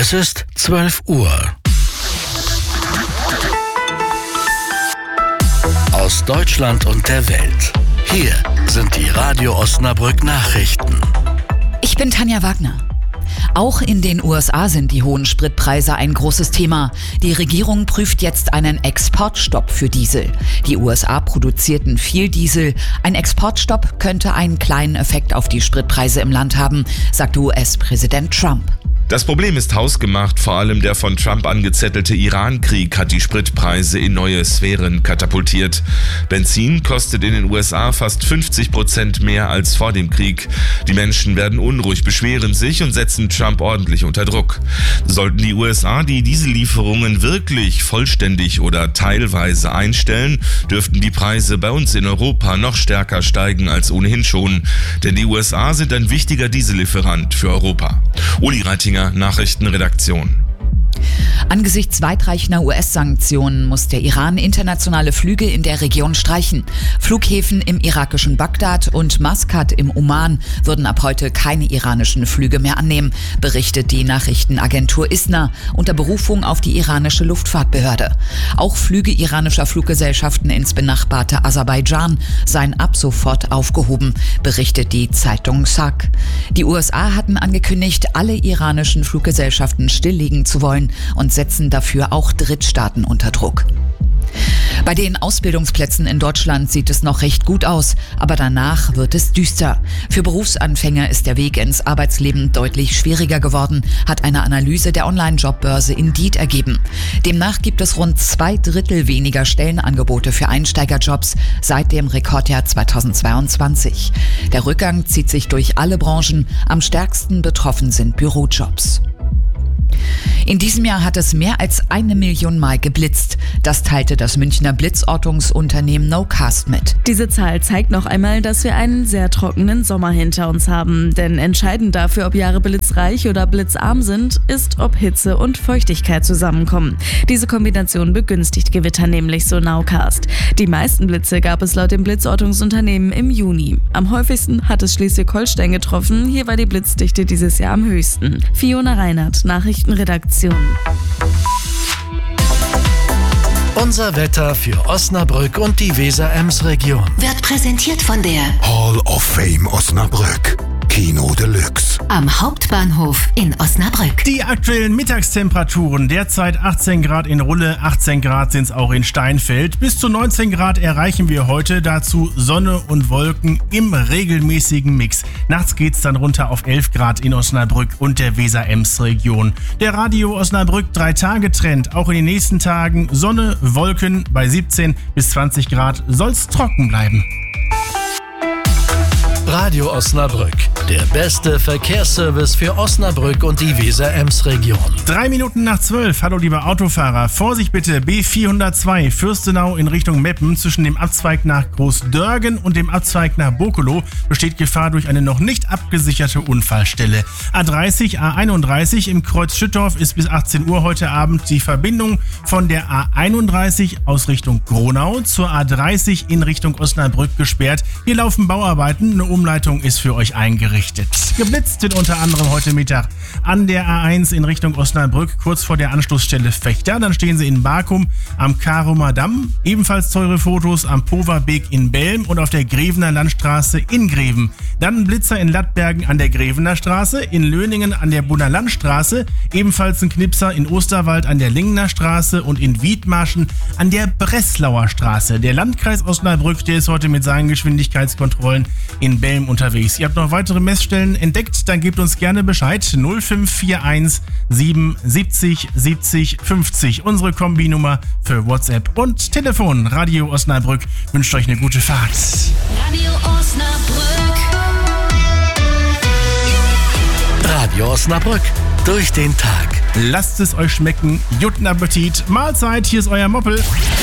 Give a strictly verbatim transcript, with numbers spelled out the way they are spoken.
Es ist zwölf Uhr. Aus Deutschland und der Welt. Hier sind die Radio Osnabrück Nachrichten. Ich bin Tanja Wagner. Auch in den U S A sind die hohen Spritpreise ein großes Thema. Die Regierung prüft jetzt einen Exportstopp für Diesel. Die U S A produzierten viel Diesel. Ein Exportstopp könnte einen kleinen Effekt auf die Spritpreise im Land haben, sagte U S-Präsident Trump. Das Problem ist hausgemacht, vor allem der von Trump angezettelte Iran-Krieg hat die Spritpreise in neue Sphären katapultiert. Benzin kostet in den U S A fast fünfzig Prozent mehr als vor dem Krieg. Die Menschen werden unruhig, beschweren sich und setzen Trump ordentlich unter Druck. Sollten die U S A die Diesellieferungen wirklich vollständig oder teilweise einstellen, dürften die Preise bei uns in Europa noch stärker steigen als ohnehin schon. Denn die U S A sind ein wichtiger Diesellieferant für Europa. Uli Reitinger, Nachrichtenredaktion. Angesichts weitreichender U S-Sanktionen muss der Iran internationale Flüge in der Region streichen. Flughäfen im irakischen Bagdad und Maskat im Oman würden ab heute keine iranischen Flüge mehr annehmen, berichtet die Nachrichtenagentur ISNA unter Berufung auf die iranische Luftfahrtbehörde. Auch Flüge iranischer Fluggesellschaften ins benachbarte Aserbaidschan seien ab sofort aufgehoben, berichtet die Zeitung SAG. Die U S A hatten angekündigt, alle iranischen Fluggesellschaften stilllegen zu wollen und setzen dafür auch Drittstaaten unter Druck. Bei den Ausbildungsplätzen in Deutschland sieht es noch recht gut aus, aber danach wird es düster. Für Berufsanfänger ist der Weg ins Arbeitsleben deutlich schwieriger geworden, hat eine Analyse der Online-Jobbörse Indeed ergeben. Demnach gibt es rund zwei Drittel weniger Stellenangebote für Einsteigerjobs seit dem Rekordjahr zweitausendzweiundzwanzig. Der Rückgang zieht sich durch alle Branchen, am stärksten betroffen sind Bürojobs. In diesem Jahr hat es mehr als eine Million Mal geblitzt. Das teilte das Münchner Blitzortungsunternehmen Nocast mit. Diese Zahl zeigt noch einmal, dass wir einen sehr trockenen Sommer hinter uns haben. Denn entscheidend dafür, ob Jahre blitzreich oder blitzarm sind, ist, ob Hitze und Feuchtigkeit zusammenkommen. Diese Kombination begünstigt Gewitter nämlich, so Nowcast. Die meisten Blitze gab es laut dem Blitzortungsunternehmen im Juni. Am häufigsten hat es Schleswig-Holstein getroffen. Hier war die Blitzdichte dieses Jahr am höchsten. Fiona Reinhardt, Nachrichtenredaktion. Unser Wetter für Osnabrück und die Weser-Ems-Region wird präsentiert von der Hall of Fame Osnabrück. Kino Deluxe. Am Hauptbahnhof in Osnabrück. Die aktuellen Mittagstemperaturen, derzeit achtzehn Grad in Rulle, achtzehn Grad sind es auch in Steinfeld. Bis zu neunzehn Grad erreichen wir heute, dazu Sonne und Wolken im regelmäßigen Mix. Nachts geht's dann runter auf elf Grad in Osnabrück und der Weser-Ems-Region. Der Radio Osnabrück drei Tage Trend, auch in den nächsten Tagen Sonne, Wolken, bei siebzehn bis zwanzig Grad soll's trocken bleiben. Radio Osnabrück, der beste Verkehrsservice für Osnabrück und die Weser-Ems-Region. Drei Minuten nach zwölf. Hallo liebe Autofahrer. Vorsicht bitte, B vierhundertzwei Fürstenau in Richtung Meppen. Zwischen dem Abzweig nach Großdörgen und dem Abzweig nach Bokolo besteht Gefahr durch eine noch nicht abgesicherte Unfallstelle. A dreißig, A einunddreißig im Kreuz Schüttorf ist bis achtzehn Uhr heute Abend die Verbindung von der A einunddreißig aus Richtung Gronau zur A dreißig in Richtung Osnabrück gesperrt. Hier laufen Bauarbeiten. Eine Umleitung ist für euch eingerichtet. Geblitzt wird unter anderem heute Mittag an der A eins in Richtung Osnabrück, kurz vor der Anschlussstelle Fechter. Dann stehen sie in Barkum am Karumer Damm. Ebenfalls teure Fotos am Poverbeek in Belm und auf der Grevener Landstraße in Greven. Dann ein Blitzer in Lattbergen an der Grevener Straße, in Löningen an der Bunner Landstraße. Ebenfalls ein Knipser in Osterwald an der Lingener Straße und in Wiedmarschen an der Breslauer Straße. Der Landkreis Osnabrück, der ist heute mit seinen Geschwindigkeitskontrollen in Belm unterwegs. Ihr habt noch weitere Messstellen entdeckt, dann gebt uns gerne Bescheid. null fünf vier eins sieben siebzig siebzig fünfzig, unsere Kombinummer für WhatsApp und Telefon. Radio Osnabrück wünscht euch eine gute Fahrt. Radio Osnabrück. Radio Osnabrück, durch den Tag. Lasst es euch schmecken. Guten Appetit. Mahlzeit, hier ist euer Moppel.